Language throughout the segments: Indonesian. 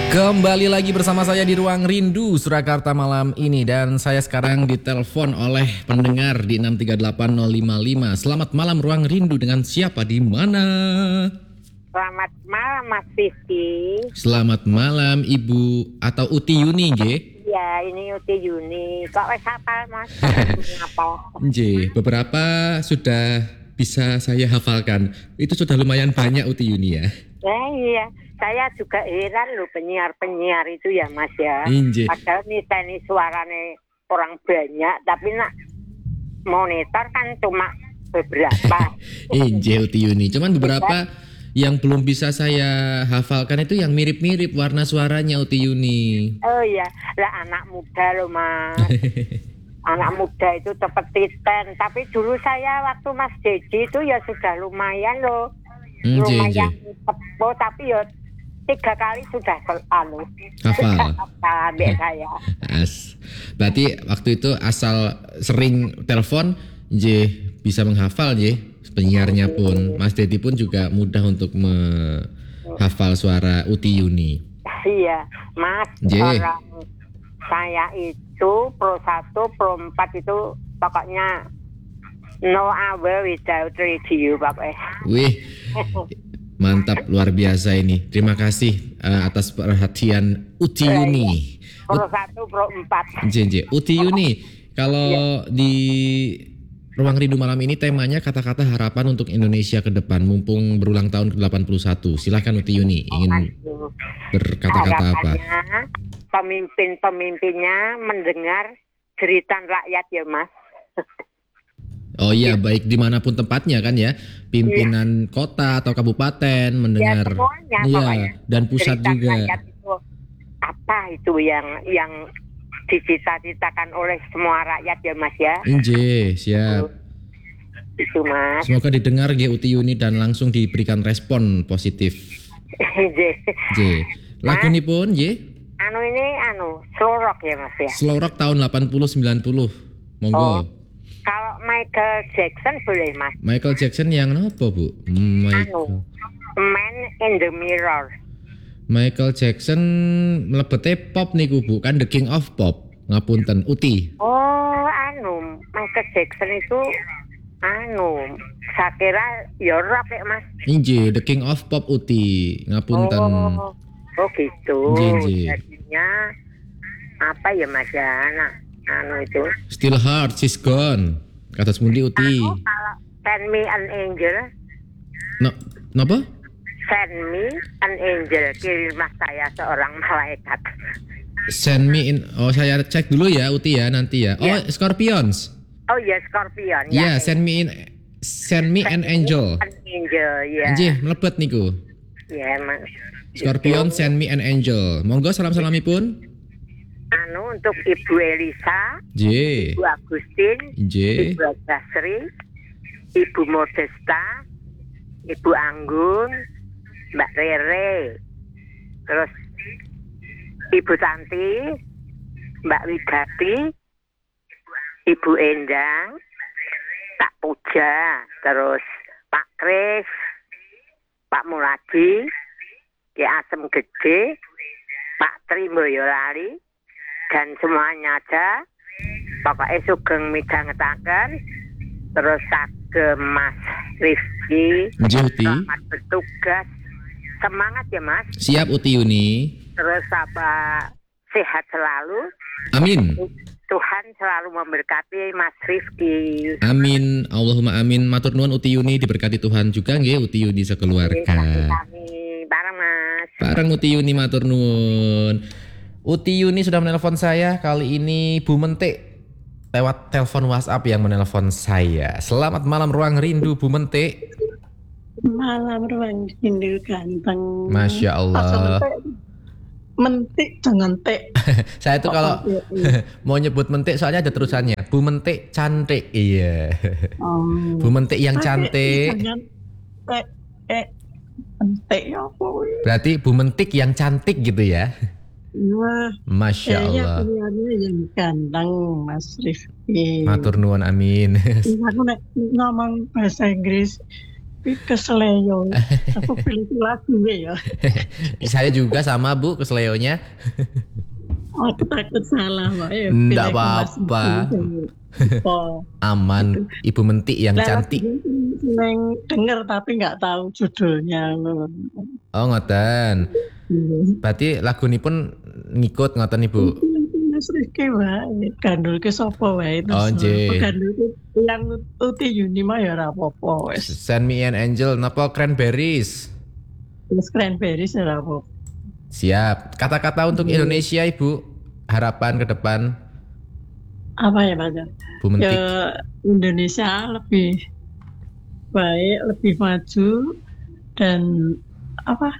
Kembali lagi bersama saya di Ruang Rindu Surakarta malam ini. Dan saya sekarang ditelepon oleh pendengar di 6380555. Selamat malam Ruang Rindu, dengan siapa di mana? Selamat malam Mas Vivi. Selamat malam Ibu atau Uti Yuni nggih? Ya, ini Uti Yuni. Kok wis hafal Mas? Apa? Nggih, beberapa sudah bisa saya hafalkan. Itu sudah lumayan banyak Uti Yuni ya. Iya, saya juga heran loh penyiar-penyiar itu ya Mas ya. Inje. Padahal niteni suarane orang banyak, tapi nak monitor kan cuma beberapa. Inje Uti Yuni. Cuman beberapa yang belum bisa saya hafalkan itu yang mirip-mirip warna suaranya Uti Yuni. Oh iya, lah anak muda loh Mas. Anak muda itu cepet titen. Tapi dulu saya waktu Mas Dedi itu ya sudah lumayan loh. Lumayan tepo, tapi ya 3 kali sudah hafal saya. Berarti waktu itu asal sering telepon bisa menghafal penyiarnya pun. Mas Dedi pun juga mudah untuk menghafal suara Uti Yuni. Iya Mas, orang saya itu Pro 1, Pro 4 itu pokoknya no hour without radio pokoknya. Wih, mantap, luar biasa ini. Terima kasih atas perhatian Uti Yuni. Pro 1, Pro 4. Uti Yuni, kalau di Ruang Rindu malam ini temanya kata-kata harapan untuk Indonesia ke depan, mumpung berulang tahun ke-81. Silakan Uti Yuni, ingin berkata-kata apa? Pemimpin-pemimpinnya mendengar jeritan rakyat ya Mas. Oh iya, baik dimanapun tempatnya kan ya, pimpinan kota atau kabupaten mendengar, ya, semuanya, iya, dan pusat juga. Itu, apa itu yang dicita-citakan oleh semua rakyat ya Mas ya? Inje, siap. Itu Mas. Semoga didengar Uti Yuni dan langsung diberikan respon positif. Lagu ini pun slow rock ya Mas ya? Slow rock tahun 80-90. Monggo. Kalau Michael Jackson boleh Mas. Michael Jackson yang apa Bu? Man in the Mirror. Michael Jackson mlebete pop niku Bu, kan the king of pop. Ngapunten Uti. Oh, Michael Jackson itu saya kira ya rock ya Mas. Inje, the king of pop Uti. Ngapunten. Oh gitu. Jadinya apa ya Mas ya? Itu Still Heart She's Gone. Kata semundi Uti. Kalau Send Me an Angel. Napa? Send Me an Angel, kirimlah saya seorang malaikat. Send me in. Oh, saya cek dulu ya Uti ya nanti ya. Oh, Scorpions. Oh ya, Scorpion. Ya, Send me an Angel. An Angel, ya. Nggih, mlebet niku. Ya, Mas. Scorpion, Send Me an Angel. Monggo salam-salamipun. Untuk Ibu Elisa, Ibu Agustin, Ibu Agasri, Ibu Modesta, Ibu Anggun, Mbak Rere, terus Ibu Tanti, Mbak Widati, Ibu Endang, Pak Puja, terus Pak Kris, Pak Muladi, Ki Asem Gede, Pak Tri Boyolali, dan semuanya aja. Pokoknya sugeng midhangetaken, terus sagem Mas Rifki, selamat bertugas, semangat ya Mas. Siap Uti Yuni. Terus sehat selalu. Amin. Tuhan selalu memberkati Mas Rifki. Amin, Allahumma amin. Matur nuwun Uti Yuni, diberkati Tuhan juga nggih Uti Yuni sekeluarga. Kami bareng Mas. Bareng Uti Yuni, matur nuwun. Uti Yuni sudah menelpon saya, kali ini Bu Mentik lewat telepon WhatsApp yang menelpon saya. Selamat malam Ruang Rindu Bu Mentik. Malam Ruang Rindu ganteng. Masya Allah. Mentik jangan tek. Saya tuh kalau mau nyebut Mentik soalnya ada terusannya. Bu Mentik cantik. Iya. Bu Mentik yang cantik. Jangan tek. Mentik apa? Berarti Bu Mentik yang cantik gitu ya. Wah, Masya Allah. Kayaknya yang ganteng Mas Rifki. Matur nuwun amin. Aku ngomong bahasa Inggris keseleo. Aku pilih lagu ya. Saya juga sama Bu keseleonya. Aku takut salah, Pak. Ya, Nggak apa-apa. Aman. Ibu Mentik yang cantik. Seneng denger tapi nggak tahu judulnya. Oh ngoten. Berarti lagu ini pun ngikut ngoten Ibu. Mas Rizky wae, gandul ke sopo wae terus. Oh, nggih. Gandul ke yang uti Yuni mah ya ora apa-apa wis. Send Me an Angel napa Cranberries. Terus Cranberries ora apa-apa. Siap. Kata-kata untuk Indonesia Ibu. Harapan ke depan. Apa ya Mas? Bu Mentik. Ya Indonesia lebih baik, lebih maju dan apa?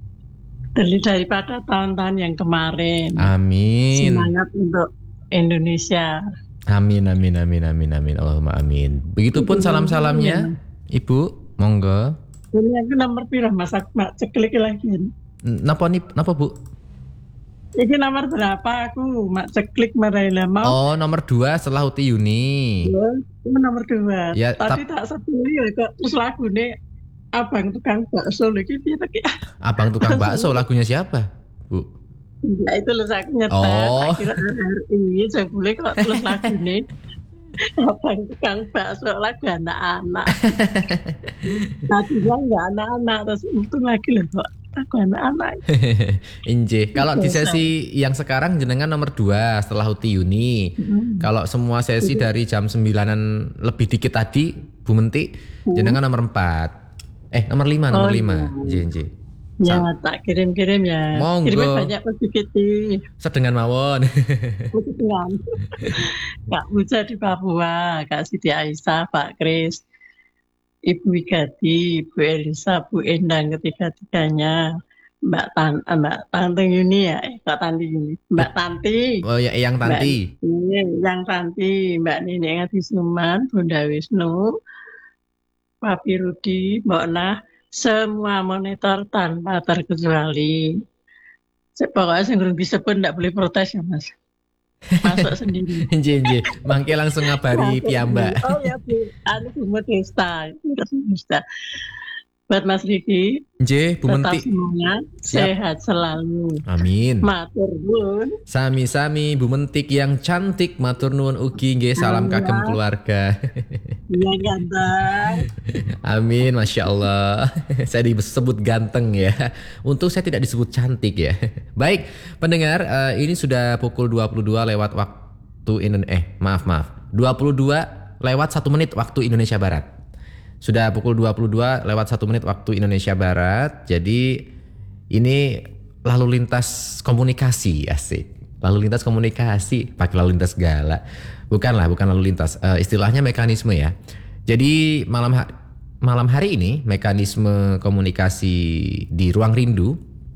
Daripada tahun-tahun yang kemarin. Amin. Semangat untuk Indonesia. Amin. Allahumma amin. Begitupun salam-salamnya Ibu. Monggo. Ini aku nomor pira Mas? Mak ceklik lagi. Napa Bu? Ini nomor berapa aku? Mak ceklik meraila mau. Oh, nomor 2 setelah Uti Yuni. Itu nomor 2. Ya, Tadi tak sepuluh ya kok terus lagu nih Abang Tukang Bakso lagi piye iki. Abang Tukang Bakso lagunya siapa, Bu? Ya itu loh saya nyetel. Oh. Akhirnya RI saya boleh kok terus lagu nih. Abang Tukang Bakso lagu anak-anak. Tadi nggak anak-anak terus untung lagi loh kok lagu anak-anak. Inje. Kalau di sesi yang sekarang jenengan nomor 2 setelah Uti Yuni. Kalau semua sesi dari jam 9-an lebih dikit tadi, Bu Mentik, jenengan nomor 4. Nomor 5, nomor 5. Inje. Ya, tak kirim-kirim ya. Monggo. Kirimnya banyak sedikit. Sedengan mawon. Sedengan. Kak Buja di Papua, Kak Siti Aisyah, Pak Kris, Ibu Wigati, Ibu Elisa, Bu Endang ketiga-tiganya, Mbak Tante Yuni ya, Mbak Tanti Yuni, Mbak Tanti. Oh ya, yang Tanti. Yang Tanti, Mbak Nini Ngati Suman, Bunda Wisnu, Papi Rudi, Mbak Nah, semua monitor tanpa terkecuali. Pokoknya yang bisa pun tidak boleh protes ya Mas. Masuk sendiri. Inje. Mangke langsung ngabari piyambak. Oh ya Bu, Bu Modesta. Buat Mas Riki, Bu tetap Mentik. semuanya sehat selalu. Amin. Matur nuwun. Sami-sami Bu Mentik yang cantik, matur nuwun ugi nggih, salam kagem keluarga. Iya ganteng. Amin, Masya Allah. Saya disebut ganteng ya. Untung saya tidak disebut cantik ya. Baik, pendengar, ini sudah pukul 22 lewat waktu maaf. 22 lewat 1 menit waktu Indonesia Barat. Sudah pukul 22 lewat 1 menit waktu Indonesia Barat. Jadi ini lalu lintas komunikasi, asik. Lalu lintas komunikasi, pakai lalu lintas segala. Bukan lalu lintas. Istilahnya mekanisme ya. Jadi malam hari ini mekanisme komunikasi di Ruang Rindu.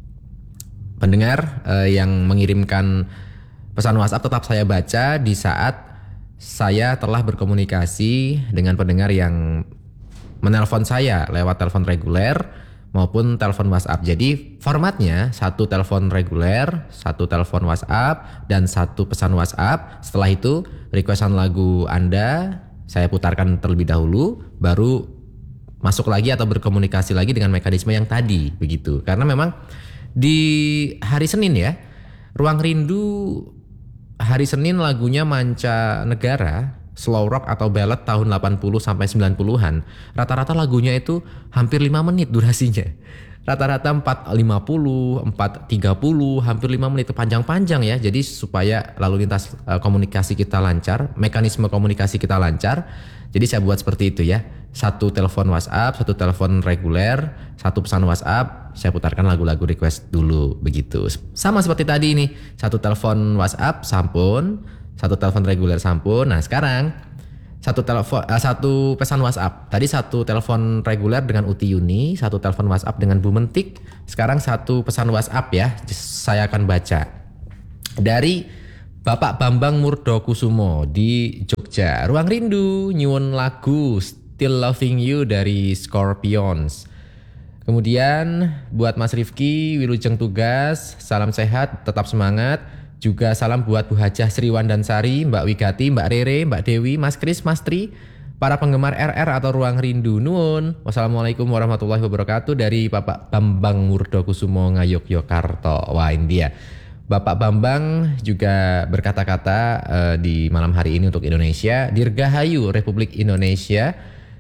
Pendengar yang mengirimkan pesan WhatsApp tetap saya baca di saat saya telah berkomunikasi dengan pendengar yang menelpon saya lewat telepon reguler maupun telepon WhatsApp. Jadi formatnya 1 telepon reguler, 1 telepon WhatsApp, dan 1 pesan WhatsApp. Setelah itu requestan lagu Anda saya putarkan terlebih dahulu, baru masuk lagi atau berkomunikasi lagi dengan mekanisme yang tadi, begitu. Karena memang di hari Senin ya, Ruang Rindu hari Senin lagunya Manca Negara, slow rock atau ballad tahun 80 sampai 90-an. Rata-rata lagunya itu hampir 5 menit durasinya. Rata-rata 4.50, 4.30, hampir 5 menit, panjang-panjang ya. Jadi supaya lalu lintas komunikasi kita lancar, mekanisme komunikasi kita lancar. Jadi saya buat seperti itu ya. 1 telepon WhatsApp, 1 telepon reguler, 1 pesan WhatsApp, saya putarkan lagu-lagu request dulu, begitu. Sama seperti tadi ini, 1 telepon WhatsApp sampun, 1 telepon reguler sampun. Nah sekarang 1 pesan WhatsApp. Tadi 1 telepon reguler dengan Uti Yuni, 1 telepon WhatsApp dengan Bu Mentik. Sekarang 1 pesan WhatsApp ya. Saya akan baca dari Bapak Bambang Murdokusumo di Jogja. Ruang Rindu nyuwun lagu Still Loving You dari Scorpions. Kemudian buat Mas Rifki, wilujeng tugas, salam sehat, tetap semangat. Juga salam buat Bu Hajah Sri Wandansari, Mbak Wigati, Mbak Rere, Mbak Dewi, Mas Kris, Mas Tri, para penggemar RR atau Ruang Rindu nuwun. Wassalamualaikum warahmatullahi wabarakatuh dari Bapak Bambang Murdokusumo Ngayogyakarta. Wah, ini dia. Bapak Bambang juga berkata-kata di malam hari ini untuk Indonesia. Dirgahayu Republik Indonesia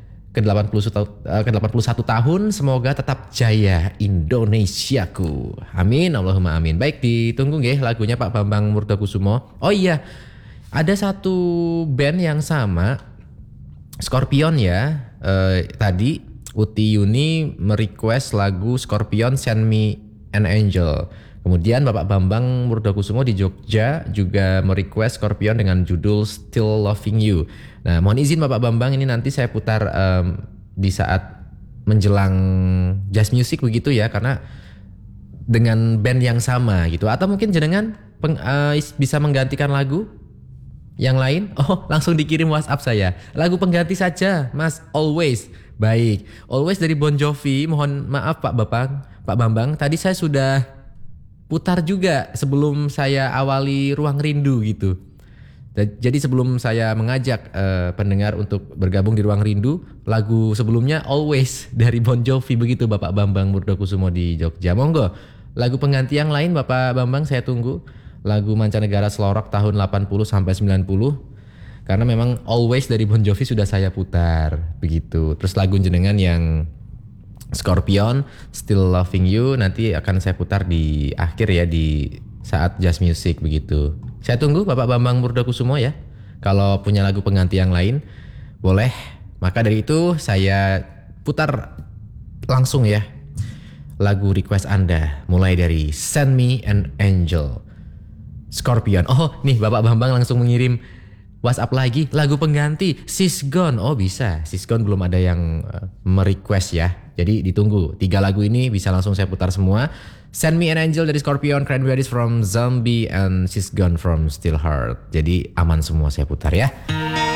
ke-81 tahun, semoga tetap jaya Indonesiaku. Amin, Allahumma amin. Baik, ditunggu nggih lagunya Pak Bambang Murdokusumo. Oh iya, ada satu band yang sama, Scorpion ya. Tadi Uti Yuni merequest lagu Scorpion Send Me an Angel. Kemudian Bapak Bambang Murdokusumo di Jogja juga merequest Scorpion dengan judul Still Loving You. Nah, mohon izin Bapak Bambang, ini nanti saya putar di saat menjelang jazz music begitu ya, karena dengan band yang sama gitu. Atau mungkin jenengan bisa menggantikan lagu yang lain? Oh, langsung dikirim WhatsApp saya. Lagu pengganti saja, Mas. Always. Baik. Always dari Bon Jovi. Mohon maaf Pak Bambang. Tadi saya sudah putar juga sebelum saya awali Ruang Rindu gitu. Jadi sebelum saya mengajak pendengar untuk bergabung di Ruang Rindu, lagu sebelumnya Always dari Bon Jovi begitu Bapak Bambang Murdokusumo di Jogja. Monggo, lagu pengganti yang lain Bapak Bambang saya tunggu. Lagu mancanegara selorok tahun 80 sampai 90. Karena memang Always dari Bon Jovi sudah saya putar begitu. Terus lagu jenengan yang Scorpion Still Loving You nanti akan saya putar di akhir ya, di saat jazz music begitu. Saya tunggu Bapak Bambang Murdokusumo ya. Kalau punya lagu pengganti yang lain boleh. Maka dari itu saya putar langsung ya lagu request Anda, mulai dari Send Me an Angel, Scorpion. Oh nih Bapak Bambang langsung mengirim WhatsApp lagi, lagu pengganti She's Gone. Oh bisa, She's Gone belum ada yang merequest ya. Jadi ditunggu, 3 lagu ini bisa langsung saya putar semua. Send Me an Angel dari Scorpion, Cranberries from Zombie, and She's Gone from Still Heart. Jadi aman semua saya putar ya.